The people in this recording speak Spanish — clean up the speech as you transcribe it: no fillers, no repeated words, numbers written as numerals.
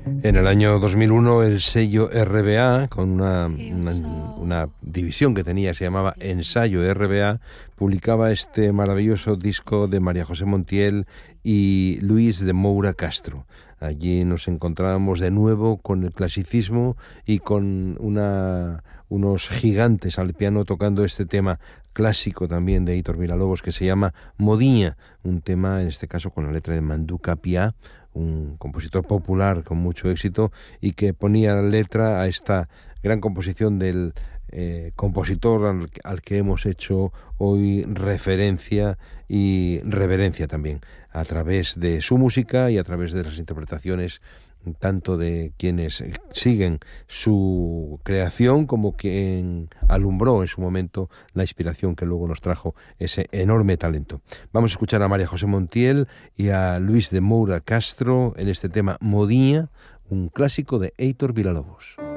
En el año 2001 el sello RBA, con una división que tenía, se llamaba Ensayo RBA, publicaba este maravilloso disco de María José Montiel y Luis de Moura Castro. Allí nos encontrábamos de nuevo con el clasicismo y con unos gigantes al piano tocando este tema clásico también de Héctor Villa-Lobos que se llama Modiña, un tema en este caso con la letra de Mandou Capià, un compositor popular con mucho éxito y que ponía letra a esta gran composición del compositor al que hemos hecho hoy referencia y reverencia también, a través de su música y a través de las interpretaciones tanto de quienes siguen su creación como quien alumbró en su momento la inspiración que luego nos trajo ese enorme talento. Vamos a escuchar a María José Montiel y a Luis de Moura Castro en este tema Modiña, un clásico de Héctor Villa-Lobos.